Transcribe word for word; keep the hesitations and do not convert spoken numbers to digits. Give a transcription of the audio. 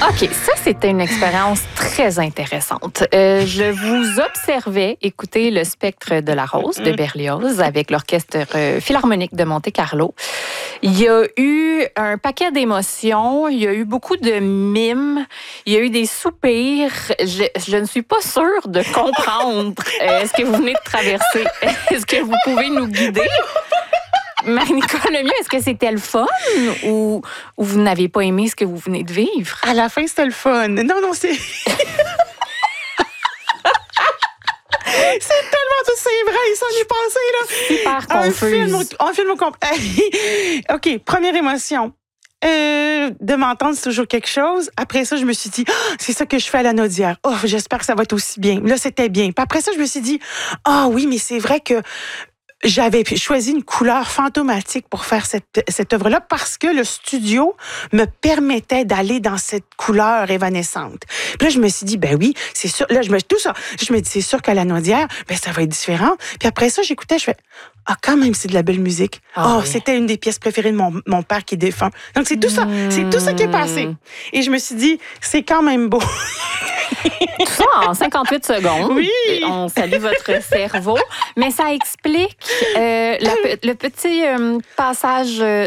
OK, ça, c'était une expérience très intéressante. Euh, je vous observais écouter le Spectre de la Rose de Berlioz avec l'Orchestre euh, Philharmonique de Monte-Carlo. Il y a eu un paquet d'émotions, il y a eu beaucoup de mimes, il y a eu des soupirs. Je, je ne suis pas sûre de comprendre euh, ce que vous venez de traverser. Est-ce que vous pouvez nous guider? Marie-Nicole Lemieux, est-ce que c'était le fun ou, ou vous n'avez pas aimé ce que vous venez de vivre? À la fin, c'était le fun. Non, non, c'est... C'est tellement tout, c'est vrai, il s'en est passé, là. Super Un confuse. film, au- un film au complet. OK, première émotion. Euh, de m'entendre, c'est toujours quelque chose. Après ça, je me suis dit, ah, c'est ça que je fais à la Naudière. Oh, j'espère que ça va être aussi bien. Là, c'était bien. Puis après ça, je me suis dit, ah oui, mais c'est vrai que j'avais choisi une couleur fantomatique pour faire cette, cette œuvre-là parce que le studio me permettait d'aller dans cette couleur évanescente. Puis là, je me suis dit, ben oui, c'est sûr. Là, je me, tout ça, je me dis, c'est sûr qu'à la Naudière, ben ça va être différent. Puis après ça, j'écoutais, je fais, ah, quand même, c'est de la belle musique. Ah oh, oui. C'était une des pièces préférées de mon, mon père qui est défunt. Donc, c'est tout ça. C'est tout ça qui est passé. Et je me suis dit, c'est quand même beau. Tout ça en cinquante-huit secondes. Oui. On salue votre cerveau. Mais ça explique euh, la pe- le petit euh, passage